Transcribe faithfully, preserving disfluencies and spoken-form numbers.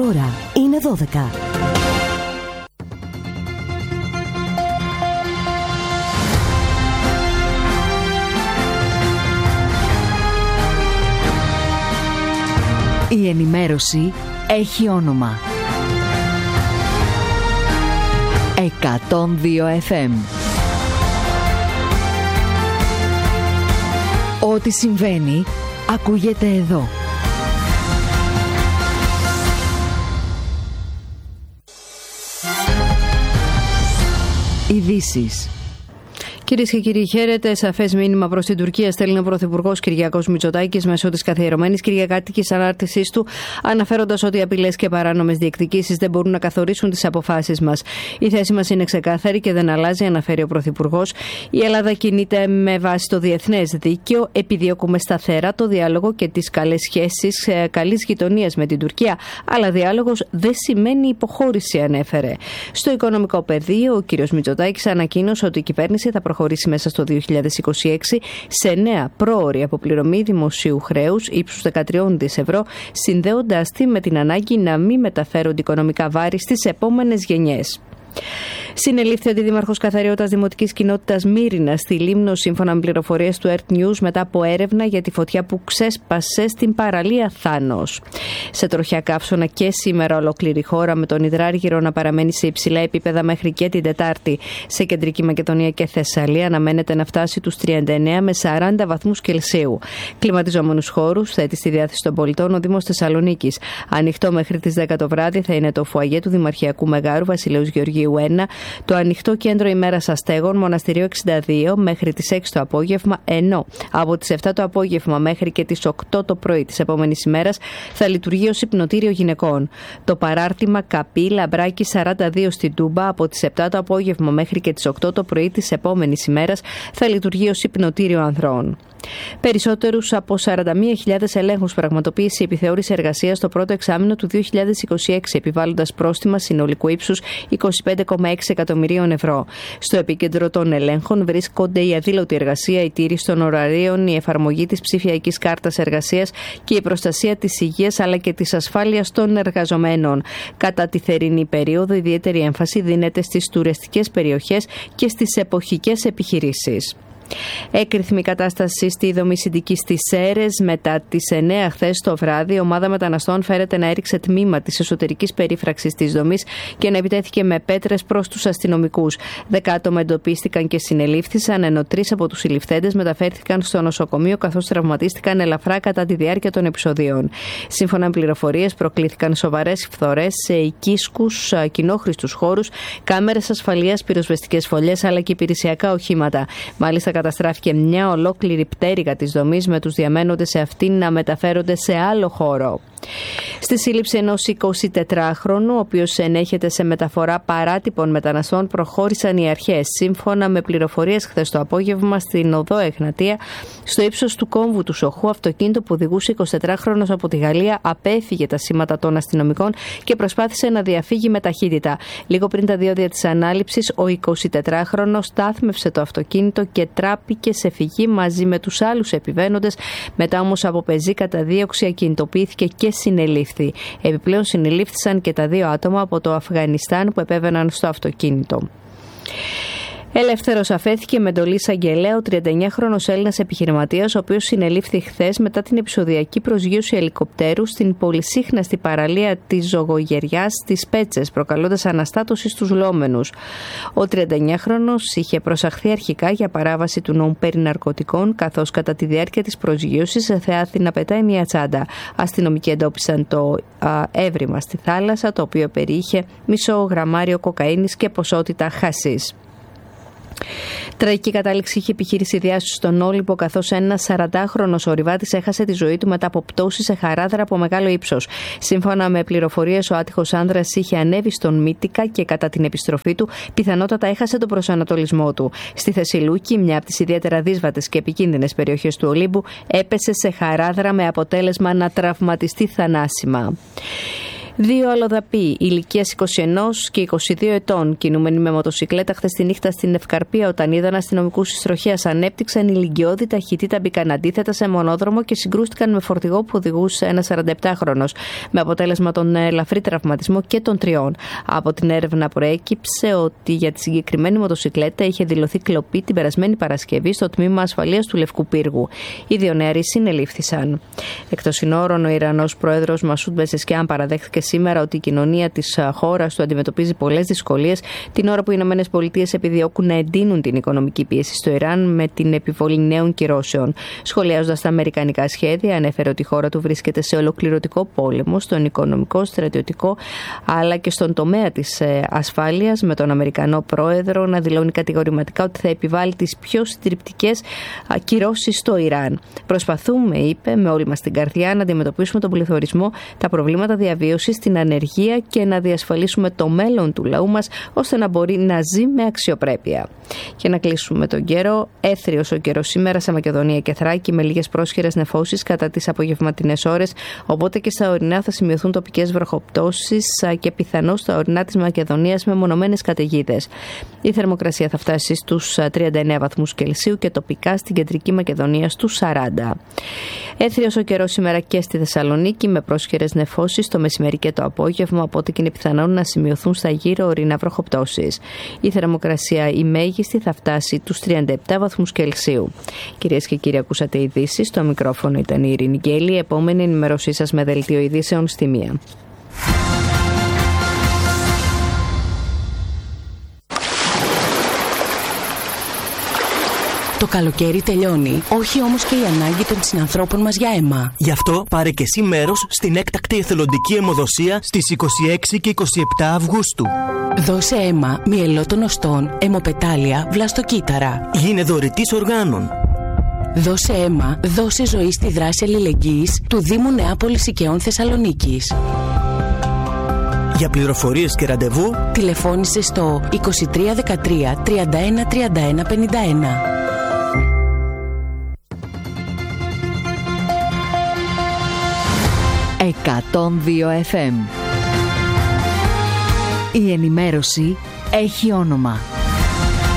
ώρα είναι δώδεκα. Η ενημέρωση έχει όνομα. εκατόν δύο εφ εμ. Ό,τι συμβαίνει, ακούγεται εδώ. Ειδήσεις. Κυρίες και κύριοι, χαίρετε. Σαφές μήνυμα προς την Τουρκία στέλνει ο Πρωθυπουργός Κυριάκος Μητσοτάκης μέσω της καθιερωμένης κυριακάτικης ανάρτησής του, αναφέροντας ότι απειλές και παράνομες διεκδικήσεις δεν μπορούν να καθορίσουν τις αποφάσεις μας. Η θέση μας είναι ξεκάθαρη και δεν αλλάζει, αναφέρει ο Πρωθυπουργός. Η Ελλάδα κινείται με βάση το διεθνές δίκαιο. Επιδιώκουμε σταθερά το διάλογο και τις καλές σχέσεις καλής γειτονίας με την Τουρκία. Αλλά διάλογος δεν σημαίνει υποχώρηση, ανέφερε. Στο οικονομικό πεδίο, ο κ. Μητσοτάκης ανακοίνωσε ότι η κυβέρνηση θα προχωρήσει μέσα στο δύο χιλιάδες είκοσι έξι σε νέα πρόωρη αποπληρωμή δημοσίου χρέους ύψους δεκατρία δισεκατομμύρια ευρώ, συνδέοντας τη με την ανάγκη να μην μεταφέρονται οικονομικά βάρη στις επόμενες γενιές. Συνελήφθη αντιδήμαρχος καθαριότητας δημοτικής κοινότητας Μύρινα στη Λίμνο, σύμφωνα με πληροφορίες του Earth News, μετά από έρευνα για τη φωτιά που ξέσπασε στην παραλία Θάνος. Σε τροχιά καύσωνα και σήμερα ολόκληρη η χώρα, με τον υδράργυρο να παραμένει σε υψηλά επίπεδα μέχρι και την Τετάρτη. Σε κεντρική Μακεδονία και Θεσσαλία αναμένεται να φτάσει τους τριάντα εννέα με σαράντα βαθμούς Κελσίου. Κλιματιζόμενους χώρους θέτει στη διάθεση των πολιτών ο Δήμος Θεσσαλονίκης. Ανοιχτό μέχρι τις δέκα το βράδυ θα είναι το φουαγέ του Δημαρχιακού Μεγάρου Βασιλέως Γεωργίου ένα, το ανοιχτό κέντρο ημέρας αστέγων Μοναστηρίου εξήντα δύο μέχρι τις έξι το απόγευμα, ενώ από τις επτά το απόγευμα μέχρι και τις οκτώ το πρωί της επόμενης ημέρας θα λειτουργεί ως υπνοτήριο γυναικών. Το παράρτημα Καπή Λαμπράκη σαράντα δύο στην Τούμπα από τις επτά το απόγευμα μέχρι και τις οκτώ το πρωί της επόμενης ημέρας θα λειτουργεί ως υπνοτήριο ανδρών. Περισσότερους από σαράντα μία χιλιάδες ελέγχους πραγματοποίησε η επιθεώρηση εργασίας το πρώτο εξάμηνο του δύο χιλιάδες είκοσι έξι, επιβάλλοντας πρόστιμα συνολικού ύψους είκοσι πέντε κόμμα έξι εκατομμυρίων ευρώ. Στο επίκεντρο των ελέγχων βρίσκονται η αδήλωτη εργασία, η τήρηση των ωραρίων, η εφαρμογή της ψηφιακής κάρτας εργασίας και η προστασία της υγείας αλλά και της ασφάλειας των εργαζομένων. Κατά τη θερινή περίοδο, ιδιαίτερη έμφαση δίνεται στις τουριστικές περιοχές και στις εποχικές επιχειρήσεις. Έκρηθμη κατάσταση στη δομή συντικής στις Σέρρες. Μετά τις εννέα χθες το βράδυ, η ομάδα μεταναστών φέρεται να έριξε τμήμα της εσωτερικής περίφραξης της δομής και να επιτέθηκε με πέτρες προς τους αστυνομικούς. Δέκα άτομα εντοπίστηκαν και συνελήφθησαν, ενώ τρεις από τους συλληφθέντες μεταφέρθηκαν στο νοσοκομείο καθώς τραυματίστηκαν ελαφρά κατά τη διάρκεια των επεισοδίων. Σύμφωνα με πληροφορίες, προκλήθηκαν σοβαρές φθορές σε οικίσκους, κοινόχρηστους χώρους, κάμερες ασφαλείας, πυροσβεστικές φωλιές αλλά και υπηρεσιακά οχήματα. Μάλιστα, καταστράφηκε μια ολόκληρη πτέρυγα της δομής, με τους διαμένοντες σε αυτήν να μεταφέρονται σε άλλο χώρο. Στη σύλληψη ενός εικοσιτετράχρονου, ο οποίος ενέχεται σε μεταφορά παράτυπων μεταναστών, προχώρησαν οι αρχές. Σύμφωνα με πληροφορίες, χθες το απόγευμα στην οδό Εγνατία, στο ύψος του κόμβου του Σοχού, αυτοκίνητο που οδηγούσε εικοσιτετράχρονος από τη Γαλλία απέφυγε τα σήματα των αστυνομικών και προσπάθησε να διαφύγει με ταχύτητα. Λίγο πριν τα διόδια της ανάληψης, ο εικοσιτετράχρονος στάθμευσε το αυτοκίνητο και τράπηκε σε φυγή μαζί με τους άλλους επιβαίνοντες. Μετά όμως από πεζή καταδίωξη ακινητοποιήθηκε και συνελήφθη. Επιπλέον συνελήφθησαν και τα δύο άτομα από το Αφγανιστάν που επέβαιναν στο αυτοκίνητο. Ελεύθερος αφέθηκε με εντολή εισαγγελέα ο τριάντα εννιάχρονος Έλληνας επιχειρηματίας, ο οποίος συνελήφθη χθες μετά την επεισοδιακή προσγείωση ελικοπτέρου στην πολυσύχναστη παραλία της Ζωγογεριάς στις Πέτσες, προκαλώντας αναστάτωση στους λόμενους. Ο τριάντα εννιάχρονος είχε προσαχθεί αρχικά για παράβαση του νόμου περί ναρκωτικών, καθώς κατά τη διάρκεια της προσγείωσης θεάθη να πετάει μια τσάντα. Αστυνομικοί εντόπισαν το α, έβριμα στη θάλασσα, το οποίο περιείχε μισό γραμμάριο κοκαίνης και ποσότητα χασίς. Τραγική κατάληξη είχε επιχείρηση διάσωση στον Όλυμπο, καθώς ένας σαραντάχρονος ορειβάτης έχασε τη ζωή του μετά από πτώση σε χαράδρα από μεγάλο ύψος. Σύμφωνα με πληροφορίες, ο άτυχος άνδρας είχε ανέβει στον Μύτικα και κατά την επιστροφή του πιθανότατα έχασε τον προσανατολισμό του. Στη Θεσσαλονίκη, μια από τις ιδιαίτερα δύσβατες και επικίνδυνες περιοχές του Ολύμπου, έπεσε σε χαράδρα με αποτέλεσμα να τραυματιστεί θανάσιμα. Δύο αλλοδαποί ηλικίας είκοσι ένα και είκοσι δύο ετών, κινούμενοι με μοτοσικλέτα χθες τη νύχτα στην Ευκαρπία, όταν είδαν αστυνομικούς της τροχέας, ανέπτυξαν ηλικιώδη ταχυτήτα, μπήκαν αντίθετα σε μονόδρομο και συγκρούστηκαν με φορτηγό που οδηγούσε ένας σαρανταεπτάχρονος, με αποτέλεσμα τον ελαφρύ τραυματισμό και των τριών. Από την έρευνα προέκυψε ότι για τη συγκεκριμένη μοτοσικλέτα είχε δηλωθεί κλοπή την περασμένη Παρασκευή στο τμήμα ασφαλείας του Λευκού Πύργου. Οι δύο νεαροί συνελήφθησαν. Εκτός συνόρων, ο Ιρανός πρόεδρος Μασούντ Πεζεσκιάν παραδέχθηκε σήμερα ότι η κοινωνία της χώρας του αντιμετωπίζει πολλές δυσκολίες, την ώρα που οι Ηνωμένες Πολιτείες επιδιώκουν να εντείνουν την οικονομική πίεση στο Ιράν με την επιβολή νέων κυρώσεων. Σχολιάζοντας τα αμερικανικά σχέδια, ανέφερε ότι η χώρα του βρίσκεται σε ολοκληρωτικό πόλεμο, στον οικονομικό, στρατιωτικό αλλά και στον τομέα της ασφάλειας, με τον Αμερικανό πρόεδρο να δηλώνει κατηγορηματικά ότι θα επιβάλλει τις πιο συντριπτικές κυρώσεις στο Ιράν. Προσπαθούμε, είπε, με όλη μας την καρδιά να αντιμετωπίσουμε τον πληθωρισμό, τα προβλήματα διαβίωσης, την ανεργία και να διασφαλίσουμε το μέλλον του λαού μας, ώστε να μπορεί να ζει με αξιοπρέπεια. Και να κλείσουμε τον καιρό. Έθριος ο καιρός σήμερα σε Μακεδονία και Θράκη, με λίγες πρόσχερες νεφώσεις κατά τις απογευματινές ώρες, οπότε και στα ορεινά θα σημειωθούν τοπικές βροχοπτώσεις και πιθανώς στα ορεινά της Μακεδονίας με μονομένες καταιγίδες. Η θερμοκρασία θα φτάσει στους τριάντα εννέα βαθμούς Κελσίου και τοπικά στην κεντρική Μακεδονία στους σαράντα. Έθριος ο καιρός σήμερα και στη Θεσσαλονίκη, με πρόσχερες νεφώσεις το μεσημέρι και το απόγευμα, οπότε και είναι πιθανόν να σημειωθούν στα γύρω ορεινά βροχοπτώσεις. Η θερμοκρασία η μέγιστη θα φτάσει τους τριάντα επτά βαθμούς Κελσίου. Κυρίες και κύριοι, ακούσατε ειδήσεις. Στο μικρόφωνο ήταν η Ειρήνη Γκέλη. Η επόμενη ενημέρωσή σας με δελτίο ειδήσεων στη μία. Το καλοκαίρι τελειώνει, όχι όμως και η ανάγκη των συνανθρώπων μας για αίμα. Γι' αυτό πάρε και εσύ μέρος στην έκτακτη εθελοντική αιμοδοσία στις είκοσι έξι και είκοσι επτά Αυγούστου. Δώσε αίμα μυελό των οστών, αιμοπετάλια, βλαστοκύτταρα. Γίνε δωρητής οργάνων. Δώσε αίμα, δώσε ζωή στη δράση αλληλεγγύης του Δήμου Νεάπολης Οικαιών Θεσσαλονίκης. Για πληροφορίες και ραντεβού, τηλεφώνησε στο είκοσι τρία δεκατρία τριάντα ένα τριάντα ένα πενήντα ένα. εκατόν δύο εφ εμ. Η ενημέρωση έχει όνομα.